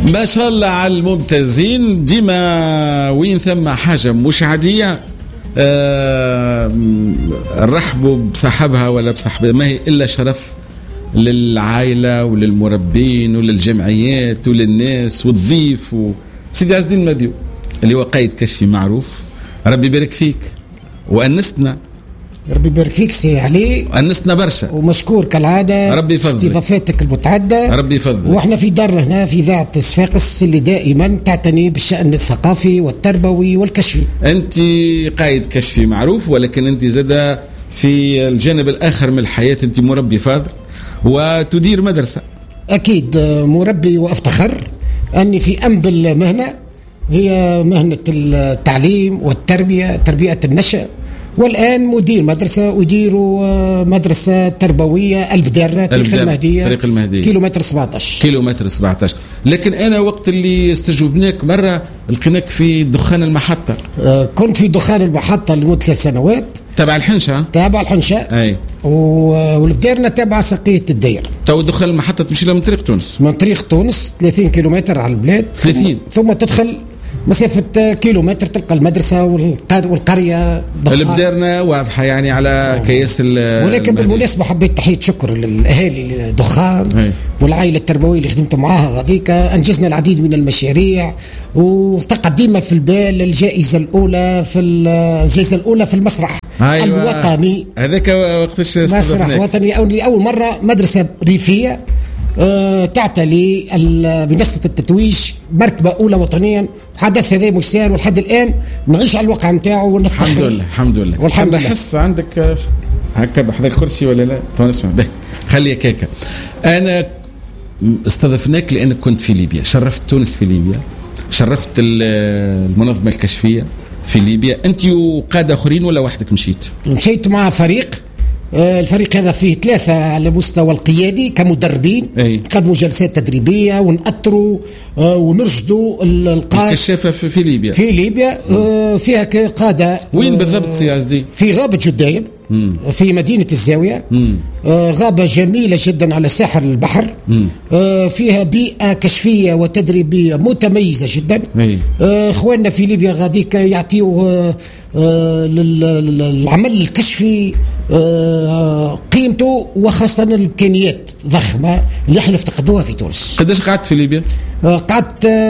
ما شاء الله على الممتازين. ديما وين ثم حاجة مش عادية رحبوا بصاحبها ولا بصاحبها، ما هي إلا شرف للعائلة وللمربين وللجمعيات وللناس والضيف. سيدي عز الدين المديو اللي هو قائد كشفي معروف، ربي يبارك فيك وأنستنا. ربي يبارك فيك سي علي، أنستنا برشا ومشكور كالعادة ربي يفضل استضافتك المتعدة. ربي يفضل. واحنا في دار هنا في إذاعة صفاقس اللي دائما تعتني بالشأن الثقافي والتربوي والكشفي. أنت قائد كشفي معروف، ولكن أنت زادة في الجانب الآخر من الحياة أنت مربي فاضل وتدير مدرسة. أكيد مربي، وأفتخر أني في أنبل المهنة، هي مهنة التعليم والتربية، تربية النشأ. والآن مدير مدرسة، أدير مدرسة تربوية البدارة طريق المهدية كيلومتر 17. لكن أنا وقت اللي استجوبناك مرة لقيناك في دخان المحطة. كنت في دخان المحطة لمدة 3 سنوات تابع الحنشة. أي. والبدارنا تابع ساقية الدير. تو دخل المحطة تمشي لها من طريق تونس 30 كيلومتر على البلاد. 30 ثم تدخل مسافة كيلومتر تلقى المدرسة والقرية. البدارنا واضحة يعني على كياس ولكن بالمناسبة حبيت تحية شكر للأهالي الدخان والعائلة التربوية اللي خدمت معاها غاديكا. أنجزنا العديد من المشاريع وتقديمها في البال الجائزة الأولى في المسرح الوطني. هذاك وقتاش مسرح وطني أول مرة مدرسة ريفية تعتلي بمنصة التتويج مرتبة أولى وطنيا. حدث هذا مش سهل، والحد الآن نعيش على الواقع نتاعه ونفتخر. الحمد لله. والحمد لله. بحس عندك هكا بحذا الكرسي ولا لا؟ تو نسمع به. خليك هكا. أنا استضفناك لأنك كنت في ليبيا، شرفت تونس في ليبيا، شرفت المنظمة الكشفية في ليبيا. أنت وقادة آخرين ولا وحدك مشيت مع فريق؟ الفريق هذا فيه 3 على مستوى القيادي كمدربين. قدموا جلسات تدريبية ونأطروا ونرشدوا الكشافة في ليبيا. فيها قادة. وين بالضبط سي عزدي؟ في غابة جدايم في مدينة الزاوية. غابة جميلة جدا على ساحل البحر. فيها بيئة كشفية وتدريبية متميزة جدا. اخواننا في ليبيا غاديك يعطيوا للعمل الكشفي قيمته، وخاصة الإمكانيات ضخمة اللي احنا افتقدوها في تونس. قداش قعدت في ليبيا؟ قعدت